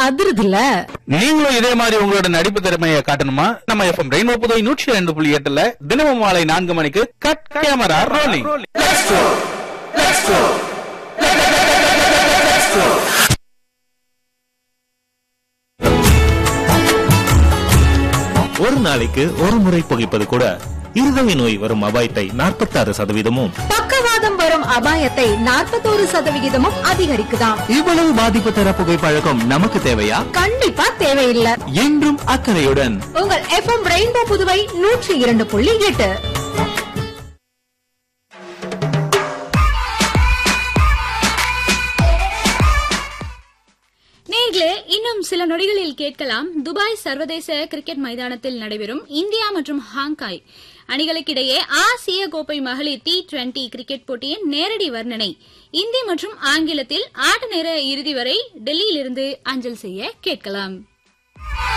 அதிருதுல. நீங்களும் இதே மாதிரி உங்களோட நடிப்பு திறமையை காட்டணுமா? நம்ம எஃப்எம் ரெயின்போ புதுவை 102.8 தினமும் மாலை 4 மணிக்கு கட் கேமரா ரோலிங். ஒரு நாளைக்கு ஒரு முறை புகைப்பது கூட இருதய நோய் வரும் அபாயத்தை 46%, பக்கவாதம் வரும் அபாயத்தை 41% அதிகரிக்குதாம். இவ்வளவு பாதிப்பு தர புகைப்பழக்கம் நமக்கு தேவையா? கண்டிப்பா தேவையில்லை. என்றும் அக்கறையுடன் உங்கள் எஃப்எம் ரெயின்போ புதுவை 102.8. நேர்களே, இன்னும் சில நொடிகளில் கேட்கலாம் துபாய் சர்வதேச கிரிக்கெட் மைதானத்தில் நடைபெறும் இந்தியா மற்றும் ஹாங்காய் அணிகளுக்கிடையே ஆசிய கோப்பை மகளிர் T20 கிரிக்கெட் போட்டியின் நேரடி வர்ணனை இந்தி மற்றும் ஆங்கிலத்தில் ஆட்ட நேர இறுதி வரை டெல்லியிலிருந்து அஞ்சல் செய்ய கேட்கலாம்.